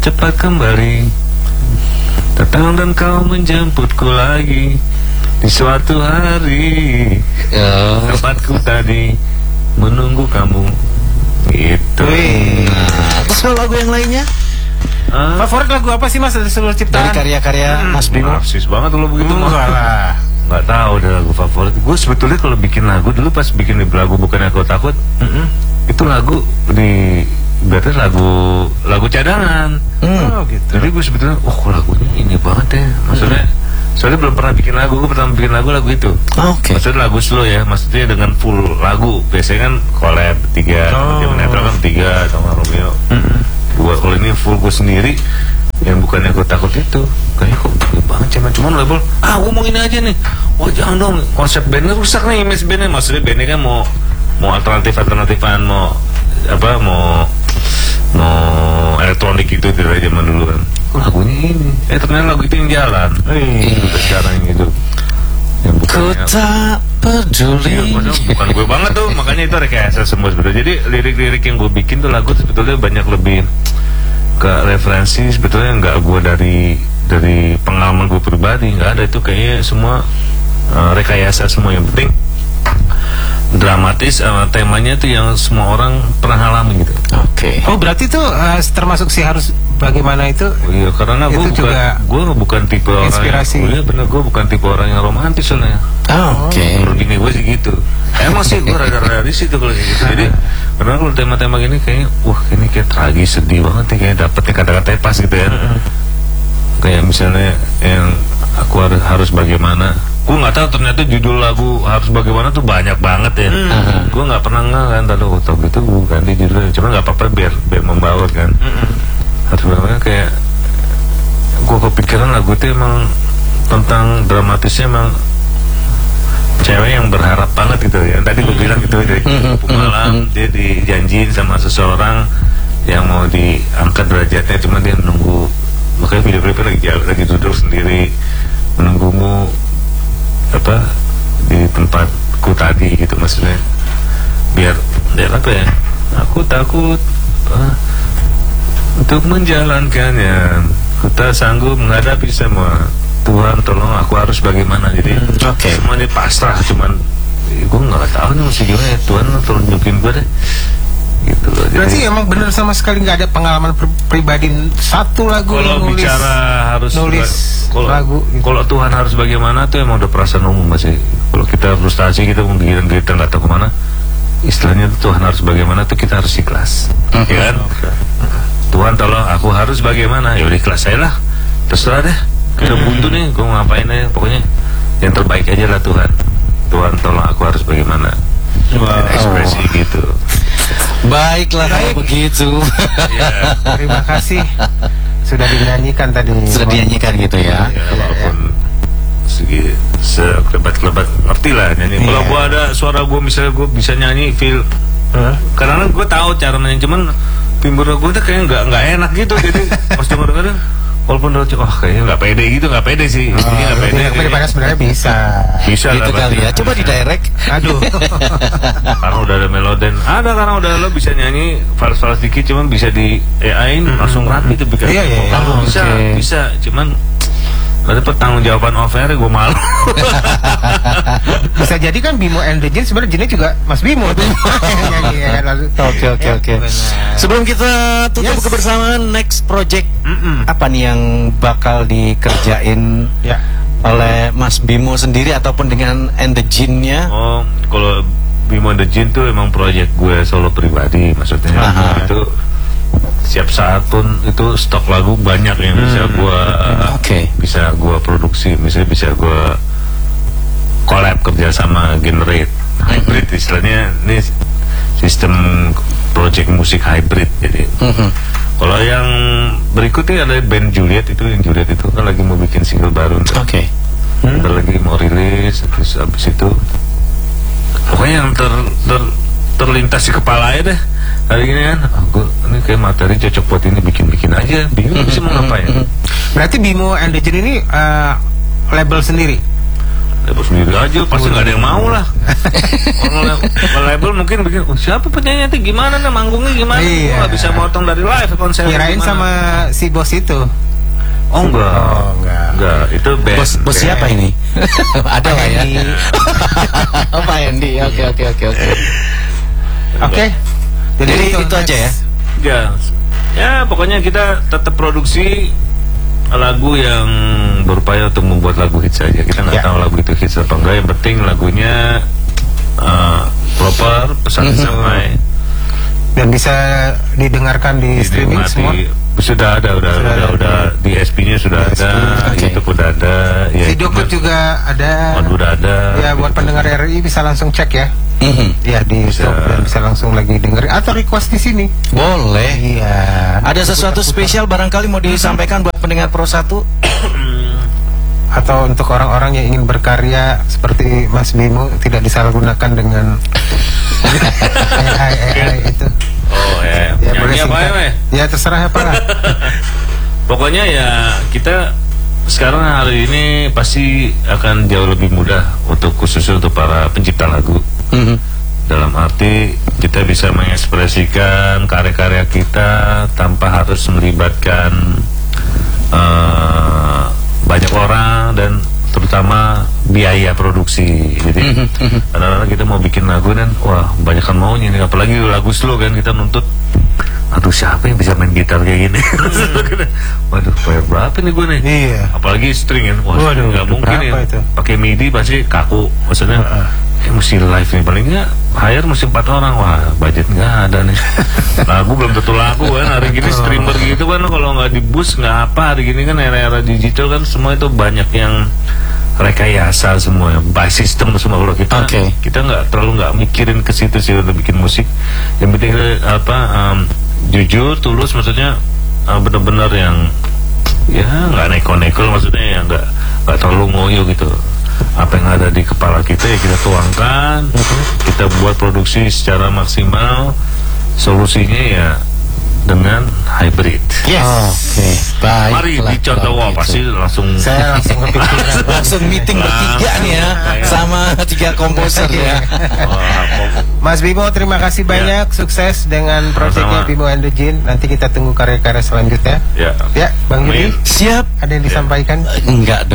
cepat kembali, datang dan kau menjemputku lagi di suatu hari. Tempatku tadi menunggu kamu. Gitu. Terus kalau lagu yang lainnya? Favorit lagu apa sih Mas dari seluruh ciptaan? Dari karya-karya Mas Bimo. Narsis banget lo begitu. Enggak lah. Nggak tahu deh lagu favorit. Gue sebetulnya kalau bikin lagu dulu pas bikin lagu Bukannya Kau Takut, itu lagu berarti lagu cadangan. Oh gitu. Jadi gue sebetulnya, lagunya ini banget ya. Maksudnya, soalnya belum pernah bikin lagu. Gue pertama bikin lagu itu. Maksudnya lagu slow ya. Maksudnya dengan full lagu. Biasanya kan collab 3, teman-teman netral kan 3 sama Romeo. Kalau ini full gue sendiri, yang Bukannya Kau Takut itu kayaknya kok banget cuman label gue mau ini aja nih. Jangan dong, konsep bandnya rusak nih, image bandnya. Maksudnya bandnya kan mau alternatifan, mau elektronik itu dari zaman dulu kan. Lagunya ini ternyata lagu itu yang jalan udah sekarang gitu. Ku tak peduli. Bukan gue banget tuh, makanya itu rekayasa semua sebetulnya. Jadi lirik-lirik yang gue bikin tuh lagu sebetulnya banyak lebih ke referensi sebetulnya, nggak gue dari pengalaman gue pribadi, nggak ada. Itu kayaknya semua rekayasa semua. Yang penting dramatis, temanya tuh yang semua orang pernah alami gitu. Oh berarti tuh termasuk sih harus bagaimana itu? Iya, karena gue bukan tipe inspirasi. orang yang, gue bukan tipe orang yang romantis soalnya. Menurut gini gue sih gitu. Emang sih gue rada-rada di situ kalau gitu. Jadi karena kalau tema-tema gini kayaknya, ini kayak tragis, sedih banget nih, kayak dapetnya kata-katanya pas gitu ya. Kayak misalnya yang aku harus bagaimana. Gue nggak tahu ternyata judul lagu Harus Bagaimana tuh banyak banget ya. Gue nggak pernah kan tahu gitu ganti judulnya. Cuma nggak apa-apa biar membaur kan. Harus Bagaimana kayak gue kepikiran lagu itu emang tentang dramatisnya, emang cewek yang berharap banget gitu ya. Tadi gue bilang gitu dari malam dia dijanjiin sama seseorang yang mau diangkat derajatnya, cuma dia menunggu. Makanya video klipnya lagi duduk sendiri menunggumu di tempatku tadi gitu. Maksudnya biar apa ya, aku takut untuk menjalankannya, ku tak sanggup menghadapi semua, Tuhan tolong aku harus bagaimana. Jadi semua ini pasrah, cuman gue nggak tahu nih mesti gimana ya. Tuhan tolong tunjukin gue deh gitu loh. Berarti emang bener sama sekali nggak ada pengalaman pribadi satu lagu kalau bicara harus nulis lagu gitu. Kalau Tuhan harus bagaimana tuh emang udah perasaan umum masih. Kalau kita frustasi, kita mungkin kita nggak tahu kemana, istilahnya tuh Tuhan harus bagaimana tuh kita harus ikhlas, ya kan? Tuhan tolong aku harus bagaimana, ya udah ikhlas saya lah, terserah deh. Kita buntu nih, gue ngapain aja, pokoknya yang terbaik aja lah Tuhan. Tuhan tolong aku harus bagaimana. Ekspresi gitu. Baiklah kalau begitu. Terima kasih sudah dinyanyikan tadi. Sudah dinyanyikan gitu ya. Walaupun sekelebat-kelebat ngerti lah nyanyi. Kalau gue ada suara gue, misalnya gue bisa nyanyi feel. Karena gue tahu cara nyanyi, cuman timbul gue tuh kayak nggak enak gitu. Jadi pas denger walaupun udah kayaknya nggak pede sih. Ini nggak pede. Padahal sebenarnya bisa gitu lah kali ya. Coba di direct. Aduh. Karena udah ada meloden, karena udah lo bisa nyanyi fals-fals dikit, cuman bisa di AI-in langsung rapi tuh bikin. Bisa, cuman ada pertanggungjawaban off-air, gue malu. Bisa jadi kan Bimo and the Jin sebenarnya Jinnya juga Mas Bimo tuh. Oke. Sebelum kita tutup kebersamaan, next project apa nih yang bakal dikerjain oleh Mas Bimo sendiri ataupun dengan and the Jin-nya? Kalau Bimo and the Jin tuh emang project gue solo pribadi, maksudnya. Itu setiap saat pun itu stok lagu banyak yang bisa gue produksi, misalnya bisa gue collab kerja sama Generate hybrid, istilahnya ini sistem project musik hybrid. Jadi kalau yang berikutnya ada band Juliet, itu yang Juliet itu kan lagi mau bikin single baru. Bentar lagi mau rilis, terus abis itu pokoknya yang terlintas di kepala aja deh hari ini kan. Ini kayak materi cocok buat ini, bikin aja, bingung sih mau ngapain. Berarti Bimo and the Jin ini label sendiri? label sendiri aja pasti nggak ada yang mau lah. Orang label mungkin bikin, siapa penyanyi itu gimana nih, manggungnya gimana? Nggak bisa motong dari live konser. Kirain sama si bos itu. Oh enggak. Itu band. Bos siapa ini? Ada lah ya. Pak Hendy. Oke. Jadi itu aja ya. Ya pokoknya kita tetap produksi lagu yang berupaya untuk membuat lagu hits saja. Kita nggak tahu lagu itu hits apa enggak. Yang penting lagunya proper, pesan sampai dan bisa didengarkan di streaming semua. Sudah ada di SP-nya sudah ada, YouTube udah ada, ya, video klip juga ada. Udah ada. Ya buat pendengar RRI bisa langsung cek ya. Ya di YouTube dan bisa langsung lagi dengerin atau request di sini. Boleh. Iya. Ada sesuatu spesial barangkali mau disampaikan buat pendengar Pro 1? Atau untuk orang-orang yang ingin berkarya seperti Mas Bimo, tidak disalahgunakan dengan AI itu. Oh ya, boleh singkat. Ya terserah apa lah. Pokoknya ya kita sekarang hari ini pasti akan jauh lebih mudah khususnya untuk para pencipta lagu. Dalam arti kita bisa mengekspresikan karya-karya kita tanpa harus melibatkan banyak orang dan terutama biaya produksi. Jadi kadang-kadang kita mau bikin lagu dan wah banyak kan maunya nih, apalagi lagu slow kan, kita nuntut aduh siapa yang bisa main gitar kayak gini. Waduh bayar berapa nih gue nih. Apalagi string kan, wah nggak mungkin ya pakai MIDI pasti kaku, maksudnya mesti live nih, paling nggak hire mesti 4 orang, wah budget nggak ada nih. Lagu belum tentu laku kan hari gini, streamer gitu kan kalau nggak di boost nggak apa, hari gini kan era-era digital kan semua itu banyak yang rekayasa semua, by system semua. Kalau kita nggak terlalu mikirin ke situ sih untuk bikin musik. Yang penting jujur, tulus, maksudnya bener-bener yang ya nggak neko-neko, maksudnya yang nggak terlalu ngoyo gitu. Apa yang ada di kepala kita ya kita tuangkan, kita buat produksi secara maksimal. Solusinya ya dengan hybrid. Baik. Mari dicontoh, wah pasti saya langsung kepikiran. Langsung meeting bertiga nih ya, sama 3 komposer ya. Mas Bimo, terima kasih banyak, sukses dengan proyeknya Bimo and the Jin. Nanti kita tunggu karya-karya selanjutnya. Ya, Bang Yudi. Siap. Ada yang disampaikan? Enggak dong.